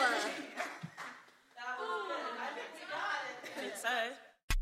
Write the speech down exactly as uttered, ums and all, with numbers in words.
That was good. I think we got it. I think so.